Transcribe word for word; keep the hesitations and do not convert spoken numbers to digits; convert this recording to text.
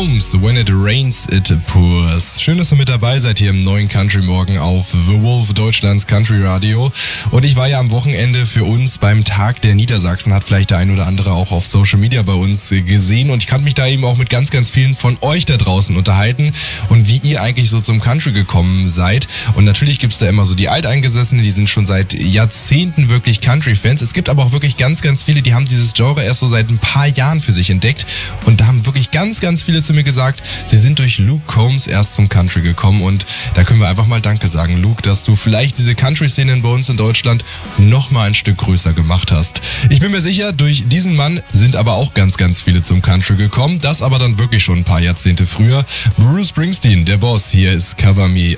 Combs, When It Rains, It Pours. Schön, dass ihr mit dabei seid hier im neuen Country Morgen auf The Wolf, Deutschlands Country Radio. Und ich war ja am Wochenende für uns beim Tag der Niedersachsen, hat vielleicht der ein oder andere auch auf Social Media bei uns gesehen. Und ich kann mich da eben auch mit ganz, ganz vielen von euch da draußen unterhalten und wie ihr eigentlich so zum Country gekommen seid. Und natürlich gibt's da immer so die Alteingesessenen, die sind schon seit Jahrzehnten wirklich Country-Fans. Es gibt aber auch wirklich ganz, ganz viele, die haben dieses Genre erst so seit ein paar Jahren für sich entdeckt. Und da haben wirklich ganz, ganz viele zu mir gesagt, sie sind durch Luke Combs erst zum Country gekommen. Und da können wir einfach mal Danke sagen, Luke, dass du vielleicht diese Country-Szenen bei uns in Deutschland noch mal ein Stück größer gemacht hast. Ich bin mir sicher, durch diesen Mann sind aber auch ganz, ganz viele zum Country gekommen. Das aber dann wirklich schon ein paar Jahrzehnte früher. Bruce Springsteen, der Boss, hier ist Cover Me.